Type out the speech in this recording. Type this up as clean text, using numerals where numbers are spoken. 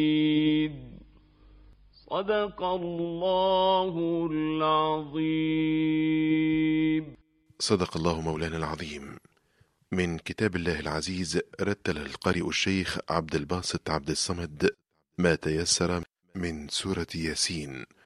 صدق الله العظيم. صدق الله مولانا العظيم. من كتاب الله العزيز رتل القارئ الشيخ عبد الباسط عبد الصمد ما تيسر من سورة ياسين.